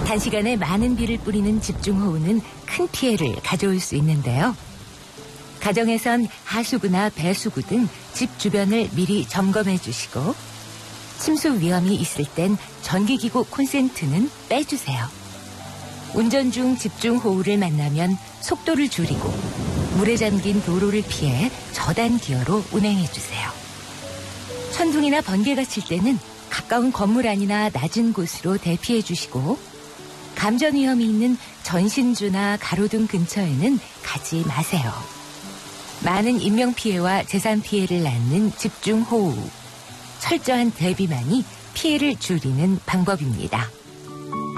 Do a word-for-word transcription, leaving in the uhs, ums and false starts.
단시간에 많은 비를 뿌리는 집중호우는 큰 피해를 가져올 수 있는데요. 가정에선 하수구나 배수구 등 집 주변을 미리 점검해 주시고 침수 위험이 있을 땐 전기기구 콘센트는 빼주세요. 운전 중 집중호우를 만나면 속도를 줄이고 물에 잠긴 도로를 피해 저단 기어로 운행해 주세요. 천둥이나 번개가 칠 때는 가까운 건물 안이나 낮은 곳으로 대피해 주시고 감전 위험이 있는 전신주나 가로등 근처에는 가지 마세요. 많은 인명피해와 재산 피해를 낳는 집중호우. 철저한 대비만이 피해를 줄이는 방법입니다.